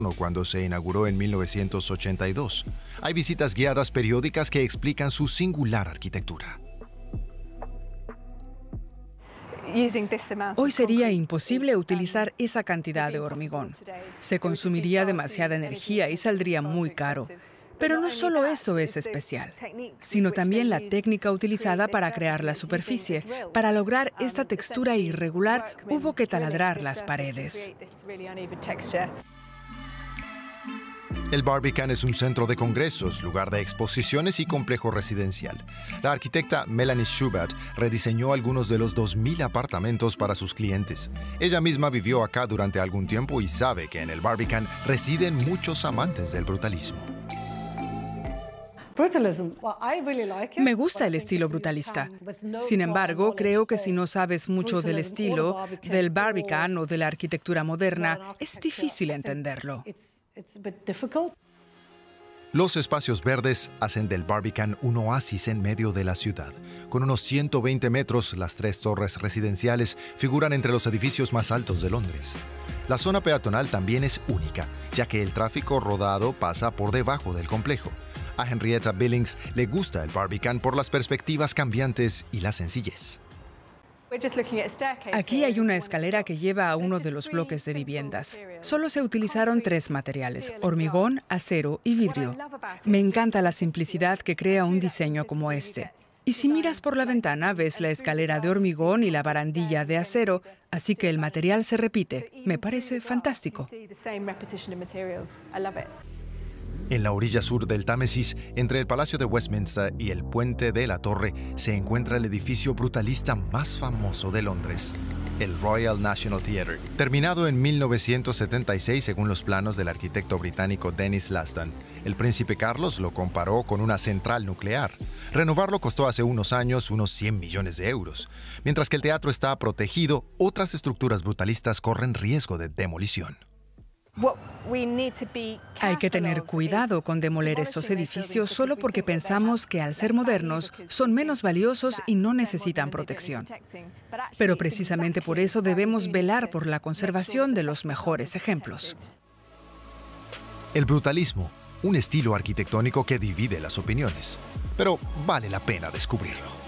cuando se inauguró en 1982. Hay visitas guiadas periódicas que explican su singular arquitectura. Hoy sería imposible utilizar esa cantidad de hormigón. Se consumiría demasiada energía y saldría muy caro. Pero no solo eso es especial, sino también la técnica utilizada para crear la superficie. Para lograr esta textura irregular, hubo que taladrar las paredes. El Barbican es un centro de congresos, lugar de exposiciones y complejo residencial. La arquitecta Melanie Schubert rediseñó algunos de los 2.000 apartamentos para sus clientes. Ella misma vivió acá durante algún tiempo y sabe que en el Barbican residen muchos amantes del brutalismo. Me gusta el estilo brutalista. Sin embargo, creo que si no sabes mucho del estilo, del Barbican o de la arquitectura moderna, es difícil entenderlo. Los espacios verdes hacen del Barbican un oasis en medio de la ciudad. Con unos 120 metros, las 3 torres residenciales figuran entre los edificios más altos de Londres. La zona peatonal también es única, ya que el tráfico rodado pasa por debajo del complejo. A Henrietta Billings le gusta el Barbican por las perspectivas cambiantes y la sencillez. Aquí hay una escalera que lleva a uno de los bloques de viviendas. Solo se utilizaron 3 materiales: hormigón, acero y vidrio. Me encanta la simplicidad que crea un diseño como este. Y si miras por la ventana, ves la escalera de hormigón y la barandilla de acero, así que el material se repite. Me parece fantástico. En la orilla sur del Támesis, entre el Palacio de Westminster y el Puente de la Torre, se encuentra el edificio brutalista más famoso de Londres, el Royal National Theatre. Terminado en 1976 según los planos del arquitecto británico Denis Laston, el príncipe Carlos lo comparó con una central nuclear. Renovarlo costó hace unos años unos 100 millones de euros. Mientras que el teatro está protegido, otras estructuras brutalistas corren riesgo de demolición. Hay que tener cuidado con demoler estos edificios solo porque pensamos que al ser modernos son menos valiosos y no necesitan protección. Pero precisamente por eso debemos velar por la conservación de los mejores ejemplos. El brutalismo, un estilo arquitectónico que divide las opiniones, pero vale la pena descubrirlo.